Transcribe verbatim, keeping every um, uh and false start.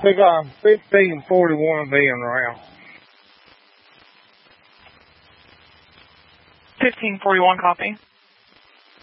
We got fifteen forty-one being route. fifteen forty-one, copy.